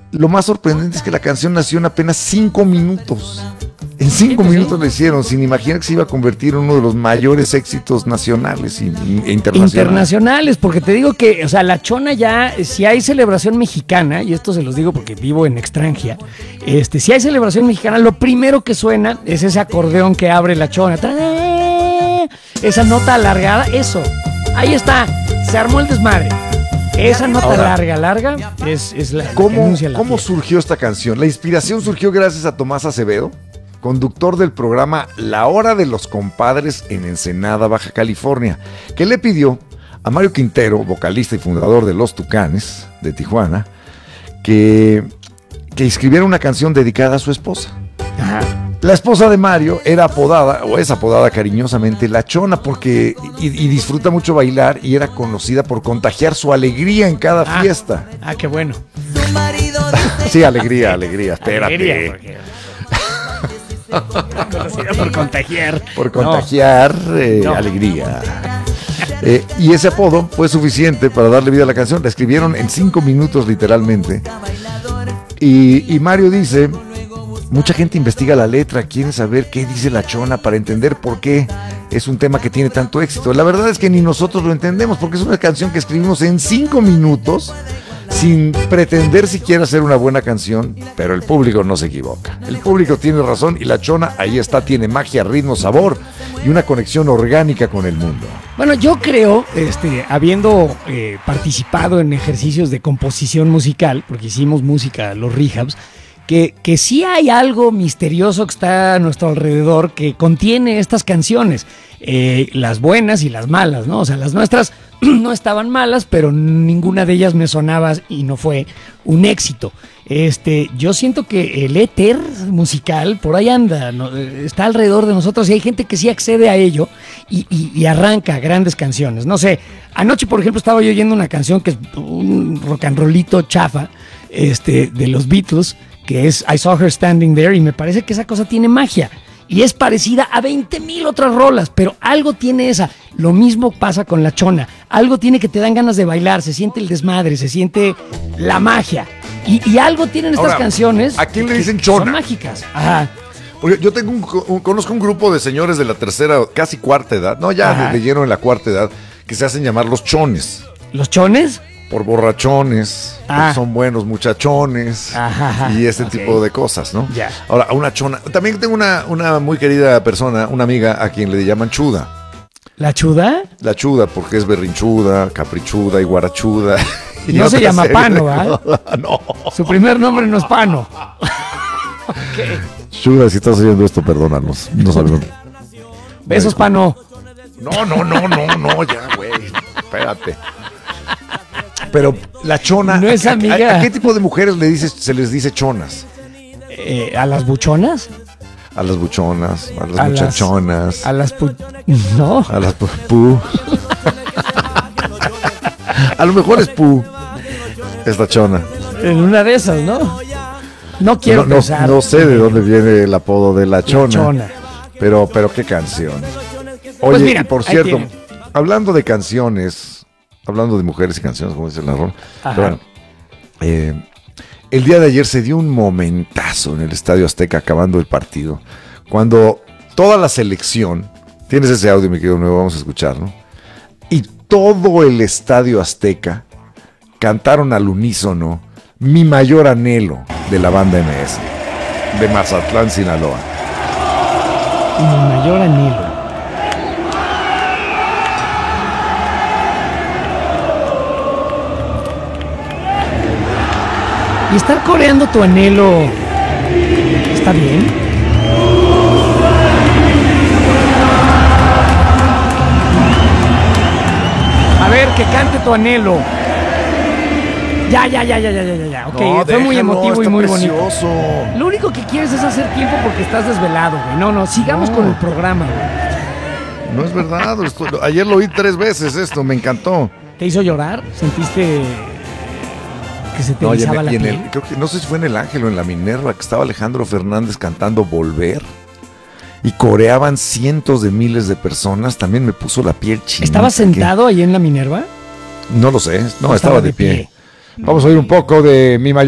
lo más sorprendente es que la canción nació en apenas 5 minutos. En 5 minutos la hicieron, sin imaginar que se iba a convertir en uno de los mayores éxitos nacionales e internacionales. Internacionales, porque te digo que, o sea, la Chona ya, si hay celebración mexicana, y esto se los digo porque vivo en extranjera, si hay celebración mexicana, lo primero que suena es ese acordeón que abre la Chona. Esa nota alargada, eso. Ahí está, se armó el desmadre. Esa nota ahora, larga es la que anuncia la ¿Cómo fiesta. surgió esta canción? La inspiración surgió gracias a Tomás Acevedo, conductor del programa La Hora de los Compadres en Ensenada, Baja California, que le pidió a Mario Quintero, vocalista y fundador de Los Tucanes de Tijuana, que escribiera una canción dedicada a su esposa. Ajá. La esposa de Mario era apodada, o es apodada cariñosamente, La Chona, porque y disfruta mucho bailar y era conocida por contagiar su alegría en cada fiesta. Qué bueno. Sí, alegría, espérate. Alegría, conocida por contagiar. Por contagiar No. alegría. Y ese apodo fue suficiente para darle vida a la canción. La escribieron en 5 minutos literalmente. Y Mario dice, mucha gente investiga la letra, quiere saber qué dice La Chona para entender por qué es un tema que tiene tanto éxito. La verdad es que ni nosotros lo entendemos, porque es una canción que escribimos en 5 minutos sin pretender siquiera hacer una buena canción, pero el público no se equivoca. El público tiene razón y La Chona ahí está, tiene magia, ritmo, sabor y una conexión orgánica con el mundo. Bueno, yo creo, habiendo participado en ejercicios de composición musical, porque hicimos música, los rehabs, que sí hay algo misterioso que está a nuestro alrededor que contiene estas canciones, las buenas y las malas, ¿no? O sea, las nuestras no estaban malas, pero ninguna de ellas me sonaba y no fue un éxito. Yo siento que el éter musical por ahí anda, ¿no? Está alrededor de nosotros y hay gente que sí accede a ello y arranca grandes canciones. No sé, anoche por ejemplo estaba yo oyendo una canción que es un rock and rollito chafa, de los Beatles, que es I Saw Her Standing There, y me parece que esa cosa tiene magia. Y es parecida a 20,000 otras rolas, pero algo tiene esa. Lo mismo pasa con La Chona. Algo tiene que te dan ganas de bailar, se siente el desmadre, se siente la magia. Y algo tienen estas canciones. ¿A quién le dicen Chona? Son mágicas. Ajá. Porque yo conozco un grupo de señores de la tercera, casi cuarta edad, no, ya de lleno en la cuarta edad, que se hacen llamar los chones. ¿Los chones? Por borrachones, porque son buenos muchachones y ese tipo de cosas, ¿no? Ya. Ahora, una chona. También tengo una muy querida persona, una amiga a quien le llaman Chuda. ¿La Chuda? La Chuda, porque es berrinchuda, caprichuda y guarachuda. Y no se llama Pano, ¿verdad? No. Su primer nombre no es Pano. Okay. Chuda, si estás oyendo esto, perdónanos. No sabemos. Besos, Pano. No, ya, güey. Espérate. Pero la chona, no es amiga. ¿A qué tipo de mujeres se les dice chonas? ¿A las buchonas? A las buchonas, a las muchachonas. A las no. A las pu. A lo mejor es pu. Esta chona. En una de esas, ¿no? No quiero pensar. No sé de dónde viene el apodo de La Chona. La Chona. Pero qué canción. Oye, pues mira, y por cierto, hablando de canciones, hablando de mujeres y canciones, como dice la rola. Pero bueno, el día de ayer se dio un momentazo en el Estadio Azteca acabando el partido, cuando toda la selección, tienes ese audio, mi querido Nuevo, vamos a escucharlo, y todo el Estadio Azteca cantaron al unísono Mi Mayor Anhelo de la banda MS, de Mazatlán, Sinaloa. Mi Mayor Anhelo. ¿Y estar coreando tu anhelo está bien? A ver, que cante tu anhelo. Ya. Ok, no, fue muy emotivo y muy precioso. Bonito. Lo único que quieres es hacer tiempo porque estás desvelado, güey. No, sigamos con el programa, güey. No es verdad. Ayer lo oí 3 veces esto, me encantó. ¿Te hizo llorar? ¿Sentiste que se te erizaba la piel? Creo que, no sé si fue en El Ángel o en la Minerva, que estaba Alejandro Fernández cantando Volver y coreaban cientos de miles de personas. También me puso la piel chinita. ¿Estabas sentado ahí en la Minerva? No lo sé, no, estaba de pie. Vamos a oír un poco de Mi Mayor